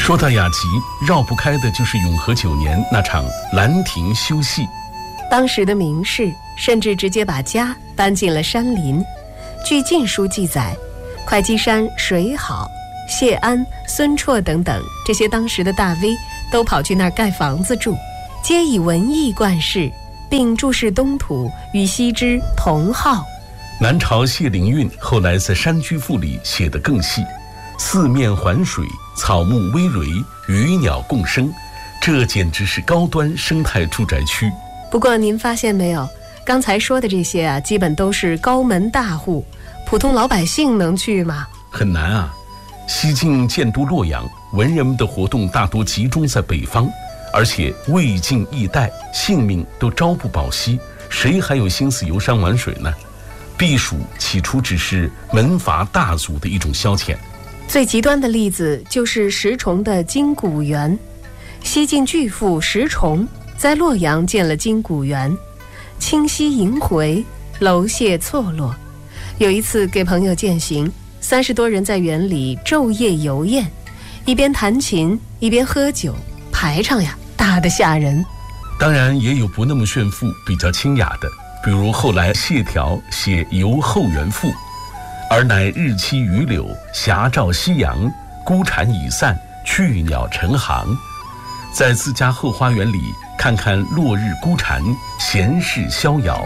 说到雅集，绕不开的就是永和9年那场兰亭修戏。 当时的名士甚至直接把家搬进了山林。据《晋书》记载，会稽山水好、谢安、孙绰等等这些当时的大 V 都跑去那儿盖房子住，皆以文艺冠世，并注释东土与西之同号。 南朝谢灵运后来在《山居赋》里写得更细，四面环水，草木葳蕤，鱼鸟共生，这简直是高端生态住宅区。 不过您发现没有，刚才说的这些基本都是高门大户，普通老百姓能去吗？ 很难啊。西晋建都洛阳，文人们的活动大多集中在北方，而且魏晋易代，性命都朝不保夕，谁还有心思游山玩水呢？避暑起初只是门阀大族的一种消遣。 最极端的例子就是石崇的金谷园。西晋巨富石崇在洛阳建了金谷园，清溪萦回，楼榭错落。有一次给朋友饯行，30多人在园里昼夜游宴，一边弹琴一边喝酒，排场呀大得吓人。 当然也有不那么炫富、比较清雅的，比如后来谢条写《游后园赋》，而乃日期余柳，霞照夕阳，孤蝉已散，去鸟成行。在自家后花园里看看落日孤蝉，闲适逍遥。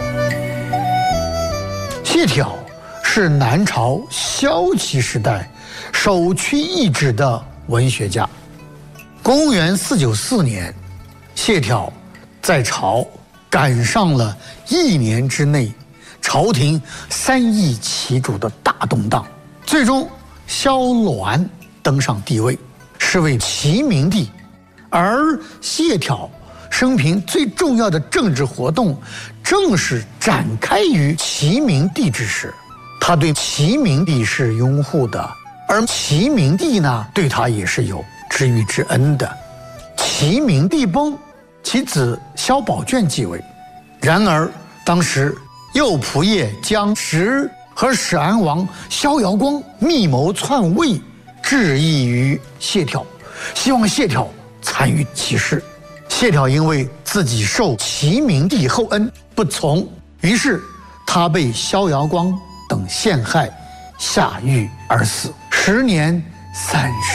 谢条是南朝萧齐时代首屈一指的文学家。公元494年，谢条在朝赶上了1年之内朝廷3易其主的大动荡，最终萧鸾登上帝位，是为齐明帝。而谢条生平最重要的政治活动，正是展开于齐明帝之时。他对齐明帝是拥护的，而齐明帝呢，对他也是有知遇之恩的。齐明帝崩，其子萧宝卷继位，然而当时右仆射将石和始安王萧遥光密谋篡位，致意于谢条，希望谢条参与其事。谢条因为自己受齐明帝厚恩不从，于是他被萧遥光等陷害，下狱而死，时年30。